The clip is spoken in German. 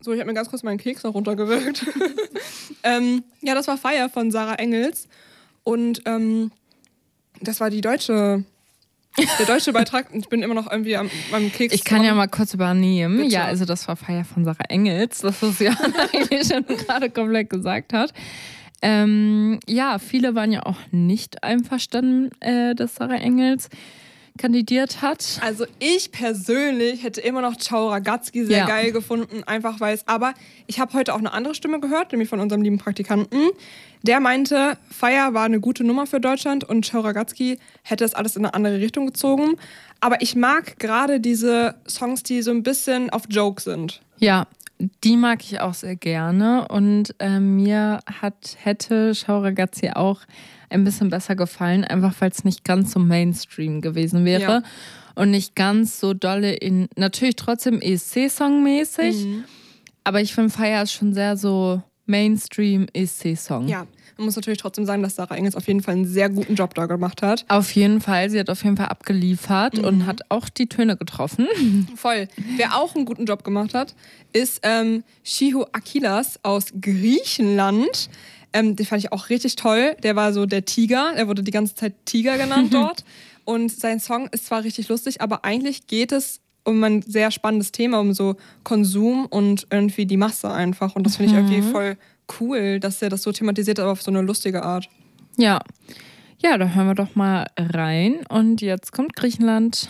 So, ich habe mir ganz kurz meinen Keks noch runtergewirkt. Ja, das war Fire von Sarah Engels. Und das war der deutsche Beitrag. Ich bin immer noch irgendwie am Keks. Ich kann ja mal kurz übernehmen. Bitte. Ja, also das war Fire von Sarah Engels. Das ist ja eigentlich schon gerade komplett gesagt hat. Ja, viele waren ja auch nicht einverstanden, dass Sarah Engels kandidiert hat. Also ich persönlich hätte immer noch Ciao Ragazzi sehr geil gefunden, einfach weil es, aber ich habe heute auch eine andere Stimme gehört, nämlich von unserem lieben Praktikanten. Der meinte, Fire war eine gute Nummer für Deutschland und Ciao Ragazzi hätte es alles in eine andere Richtung gezogen. Aber ich mag gerade diese Songs, die so ein bisschen auf Joke sind. Ja, die mag ich auch sehr gerne und mir hätte Ciao Ragazzi auch ein bisschen besser gefallen, einfach weil es nicht ganz so Mainstream gewesen wäre und nicht ganz so dolle natürlich trotzdem ESC-Song-mäßig, aber ich finde Fire ist schon sehr so Mainstream-ESC-Song. Ja, man muss natürlich trotzdem sagen, dass Sarah Engels auf jeden Fall einen sehr guten Job da gemacht hat. Auf jeden Fall, sie hat auf jeden Fall abgeliefert und hat auch die Töne getroffen. Voll. Wer auch einen guten Job gemacht hat, ist Shiho Akilas aus Griechenland. Den fand ich auch richtig toll. Der war so der Tiger. Er wurde die ganze Zeit Tiger genannt dort. Und sein Song ist zwar richtig lustig, aber eigentlich geht es um ein sehr spannendes Thema, um so Konsum und irgendwie die Masse einfach. Und das finde ich irgendwie voll cool, dass er das so thematisiert, aber auf so eine lustige Art. Ja. Ja, da hören wir doch mal rein. Und jetzt kommt Griechenland.